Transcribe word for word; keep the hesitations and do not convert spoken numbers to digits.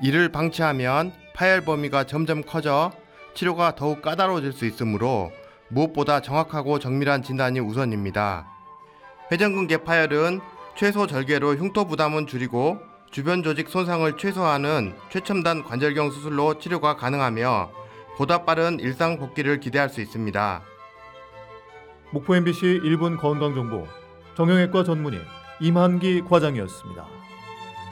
이를 방치하면 파열 범위가 점점 커져 치료가 더욱 까다로워질 수 있으므로 무엇보다 정확하고 정밀한 진단이 우선입니다. 회전근개 파열은 최소 절개로 흉터 부담은 줄이고 주변 조직 손상을 최소화하는 최첨단 관절경 수술로 치료가 가능하며 보다 빠른 일상 복귀를 기대할 수 있습니다. 목포 엠비씨 일 분 건강정보 정형외과 전문의 임한기 과장이었습니다.